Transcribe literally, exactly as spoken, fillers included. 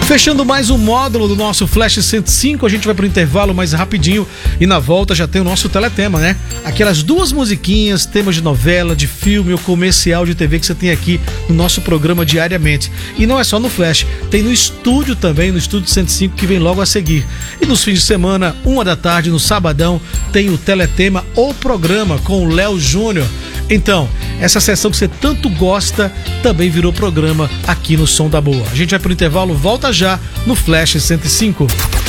Fechando mais um módulo do nosso Flash cento e cinco, a gente vai pro intervalo mais rapidinho e na volta já tem o nosso teletema, né? Aquelas duas musiquinhas, temas de novela, de filme ou comercial de T V que você tem aqui no nosso programa diariamente. E não é só no Flash, tem no estúdio também, no Estúdio cento e cinco, que vem logo a seguir. E nos fins de semana, uma da tarde, no sabadão, tem o teletema ou programa com o Léo Júnior. Então, essa sessão que você tanto gosta também virou programa aqui no Som da Boa. A gente vai pro intervalo, volta já no Flash cento e cinco.